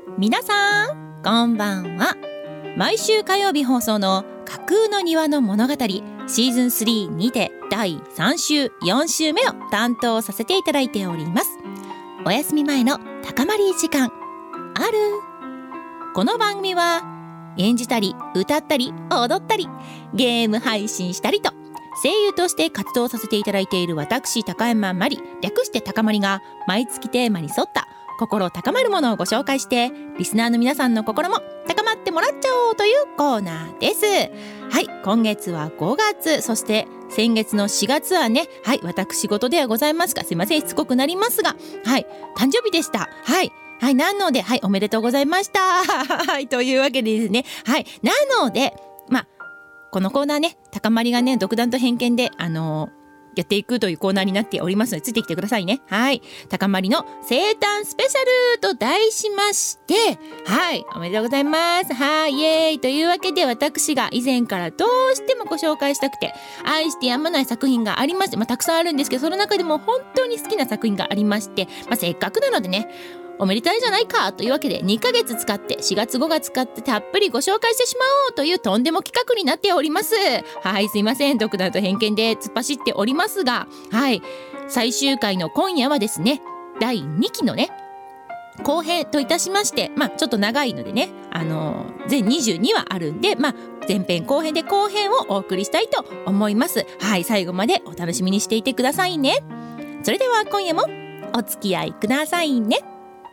皆さんこんばんは。毎週火曜日放送の架空の庭の物語シーズン3にて第3週4週目を担当させていただいております。お休み前の高まり時間ある。この番組は演じたり歌ったり踊ったりゲーム配信したりと声優として活動させていただいている私高山まり、略して高まりが毎月テーマに沿った心高まるものをご紹介してリスナーの皆さんの心も高まってもらっちゃおうというコーナーです。はい、今月は5月、そして先月の4月はね、はい、私事ではございますが、すいませんしつこくなりますが、はい、誕生日でした。はい、なので、はい、おめでとうございました。はい、というわけでですね、はい、なので、このコーナーね、高まりがね、独断と偏見で、やっていくというコーナーになっておりますので、ついてきてくださいね。はい、高まりの生誕スペシャルと題しまして、はい、おめでとうございます。はい、イエーイというわけで、私が以前からどうしてもご紹介したくて愛してやまない作品がありまして、たくさんあるんですけど、その中でも本当に好きな作品がありまして、せっかくなのでね、おめでたいじゃないかというわけで2ヶ月使って4月5月使ってたっぷりご紹介してしまおうというとんでも企画になっております。はい、すいません、独断と偏見で突っ走っておりますが、はい、最終回の今夜はですね、第2期のね後編といたしまして、ちょっと長いのでね、全22話あるんで、前編後編で後編をお送りしたいと思います。はい、最後までお楽しみにしていてくださいね。それでは今夜もお付き合いくださいね。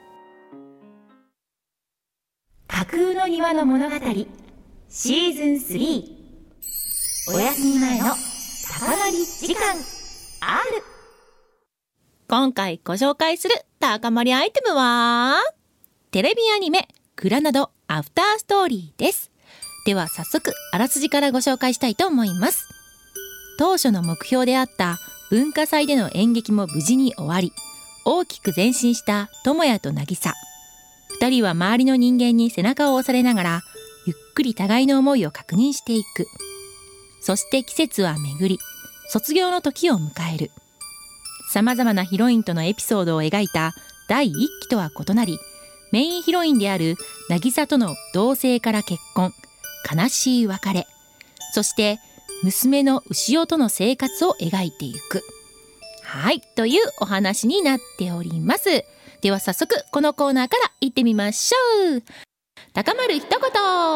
架空の庭の物語シーズン3、お休み前の高まり時間ある。今回ご紹介する高まりアイテムはテレビアニメクラナドアフターストーリーです。では早速あらすじからご紹介したいと思います。当初の目標であった文化祭での演劇も無事に終わり、大きく前進した智也と渚。二人は周りの人間に背中を押されながらゆっくり互いの思いを確認していく。そして季節は巡り、卒業の時を迎える。さまざまなヒロインとのエピソードを描いた第1期とは異なり、メインヒロインである渚との同棲から結婚、悲しい別れ、そして娘の牛尾との生活を描いていく。はい、というお話になっております。では早速このコーナーから行ってみましょう。高まる一言。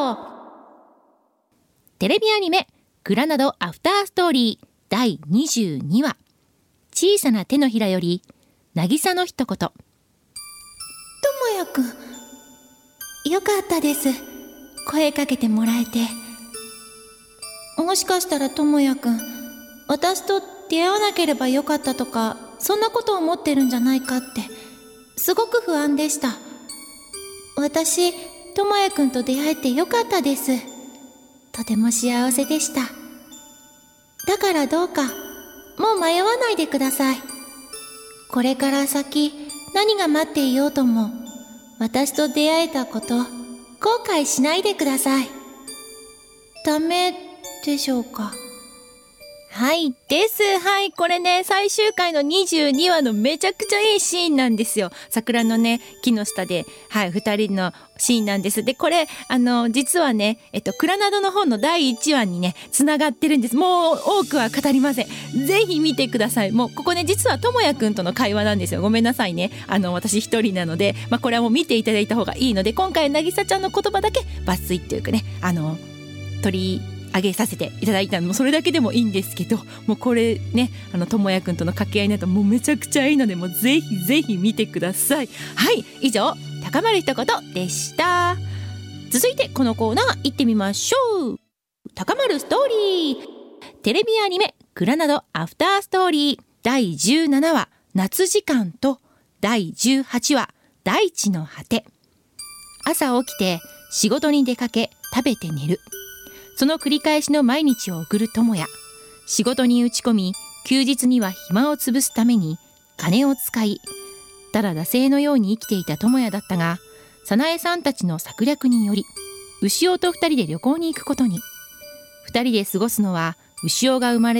テレビアニメクラナドアフターストーリー第22話、小さな手のひらより渚の一言。 智也くん、よかったです。声かけてもらえて。もしかしたら智也くん、私と出会わなければよかったとか、そんなことを思ってるんじゃないかってすごく不安でした。私、智也くんと出会えてよかったです。とても幸せでした。だからどうかもう迷わないでください。これから先何が待っていようとも、私と出会えたこと後悔しないでください。ダメでしょうか。 はいです。はい、これね、最終回の22話のめちゃくちゃいいシーンなんですよ。桜のね木の下で、はい、2人のシーンなんです。でこれ実はね、クラナドの本の第1話にねつながってるんです。もう多くは語りません。ぜひ見てください。もうここね、実は智也くんとの会話なんですよ。ごめんなさいね、私一人なので、これはもう見ていただいた方がいいので、今回渚ちゃんの言葉だけ抜粋っていうかね、取り上げさせていただいたのもそれだけでもいいんですけど、もうこれね、智也くんとの掛け合いなどもうめちゃくちゃいいので、もうぜひぜひ見てください。はい、以上高まる一言でした。続いてこのコーナー行ってみましょう。高まるストーリー、テレビアニメクラナドアフターストーリー第17話夏時間と第18話大地の果て。朝起きて仕事に出かけ食べて寝る、その繰り返しの毎日を送る智也。仕事に打ち込み、休日には暇を潰すために金を使い、ただ惰性のように生きていた智也だったが、早苗さんたちの策略により牛尾と2人で旅行に行くことに。2人で過ごすのは牛尾が生まれ